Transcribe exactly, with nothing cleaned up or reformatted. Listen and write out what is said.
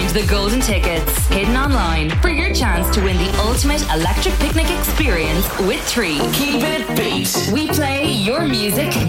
the golden tickets hidden online for your chance to win the ultimate electric picnic experience with Three. Keep it beat. We play your music